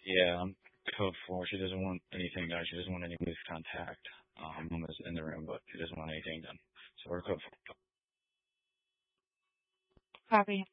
Yeah, code 4. She doesn't want anything done. She doesn't want any police contact. Mom is in the room, but she doesn't want anything done. So we're code 4. Copy.